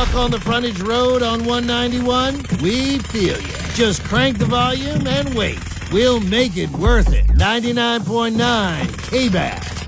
Stuck on the frontage road on 191? We feel you. Just crank the volume and wait. We'll make it worth it. 99.9 KBAS.